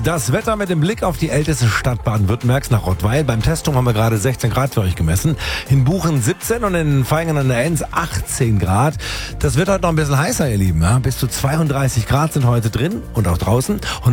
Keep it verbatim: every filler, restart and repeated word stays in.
Das Wetter mit dem Blick auf die älteste Stadt Baden-Württembergs nach Rottweil. Beim Testung haben wir gerade sechzehn Grad für euch gemessen. In Buchen siebzehn und in Vaihingen an der Enz achtzehn Grad. Das wird heute noch ein bisschen heißer, ihr Lieben. Ja? Bis zu zweiunddreißig Grad sind heute drin und auch draußen. Und